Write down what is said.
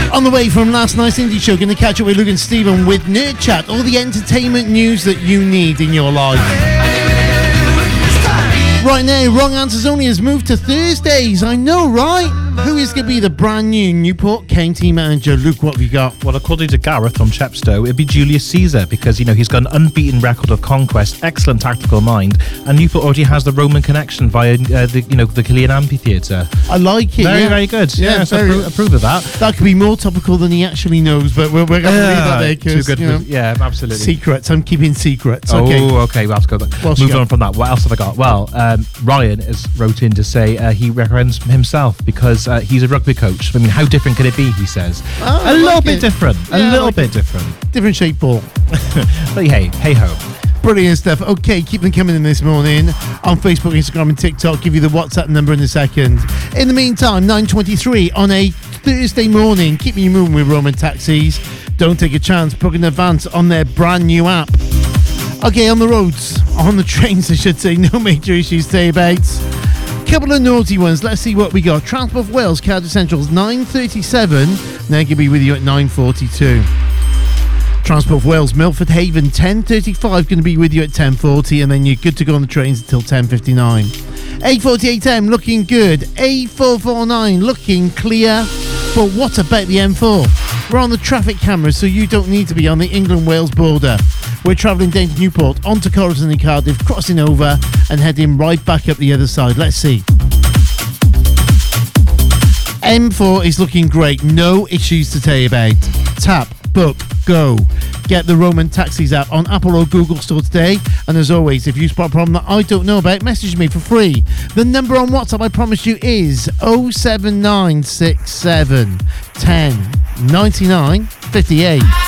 On the way from last night's indie show, going to catch up with Luke and Stephen with Nerd Chat, all the entertainment news that you need in your life. Right now, Wrong Answers Only has moved to Thursdays. I know, right? Who is going to be the brand new Newport County manager? Luke, what have you got? Well, according to Gareth from Chepstow, it'd be Julius Caesar because, he's got an unbeaten record of conquest, excellent tactical mind, and Newport already has the Roman connection via the Killian Amphitheatre. I like it. Very good. Yeah, so approve of that. That could be more topical than he actually knows, but we're going to leave that there because, yeah, absolutely. Secrets. I'm keeping secrets. Okay. Oh, okay. We'll have to go. Move on from that. What else have I got? Well, Ryan has wrote in to say he recommends himself because he's a rugby coach. I mean, how different can it be, he says? A little bit different. Different shape ball. But hey ho. Brilliant stuff. Okay, keep them coming in this morning on Facebook, Instagram and TikTok. Give you the WhatsApp number in a second. In the meantime, 9:23 on a Thursday morning. Keep me moving with Roman Taxis. Don't take a chance. Book in advance on their brand new app. Okay, on the roads, on the trains I should say, no major issues today about. Couple of naughty ones. Let's see what we got. Transport for Wales, Cardiff Central's 9:37. Now going to be with you at 9:42. Transport for Wales, Milford Haven 10:35. Going to be with you at 10:40, and then you're good to go on the trains until 10:59. A48M looking good. A449 looking clear. But what about the M4? We're on the traffic cameras, so you don't need to be on the England-Wales border. We're travelling down to Newport, onto Corriston and Cardiff, crossing over and heading right back up the other side. Let's see. M4 is looking great. No issues to tell you about. Tap, book, go. Get the Roman Taxis app on Apple or Google Store today. And as always, if you spot a problem that I don't know about, message me for free. The number on WhatsApp, I promise you, is 07967 10 99 58.